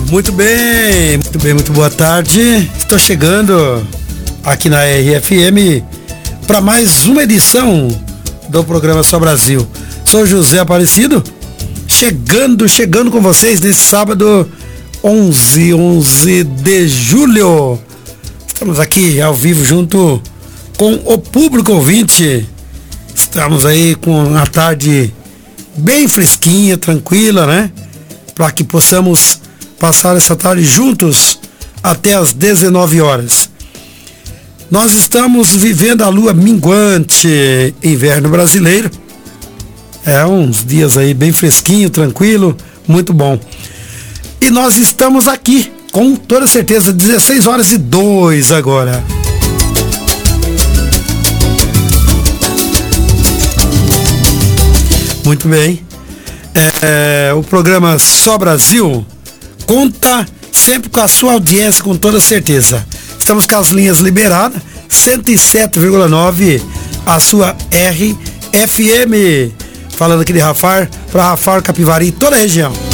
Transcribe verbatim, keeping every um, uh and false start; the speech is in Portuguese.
Muito bem, muito bem, muito boa tarde. Estou chegando aqui na R F M para mais uma edição do programa Só Brasil. Sou José Aparecido, chegando, chegando com vocês nesse sábado onze, onze de julho. Estamos aqui ao vivo junto com o público ouvinte. Estamos aí com a tarde bem fresquinha, tranquila, né? Para que possamos passar essa tarde juntos até as dezenove horas. Nós estamos vivendo a lua minguante, inverno brasileiro. É uns dias aí bem fresquinho, tranquilo, muito bom. E nós estamos aqui, com toda certeza, dezesseis horas e dois agora. Muito bem. É, o programa Só Brasil conta sempre com a sua audiência, com toda certeza. Estamos com as linhas liberadas, cento e sete vírgula nove, a sua R F M. Falando aqui de Rafar, para Rafar, Capivari e toda a região.